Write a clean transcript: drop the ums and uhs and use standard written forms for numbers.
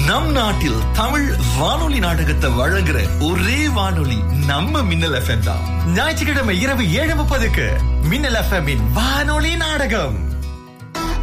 நம் நாட்டில் தமிழ் வானொலி நாடகத்தை வழங்குற ஒரே வானொலி நம்ம மின்னல் FM தான். ஞாயிற்றுக்கிழமை இரவு 7:30 மின்னல் FM வானொலி நாடகம்.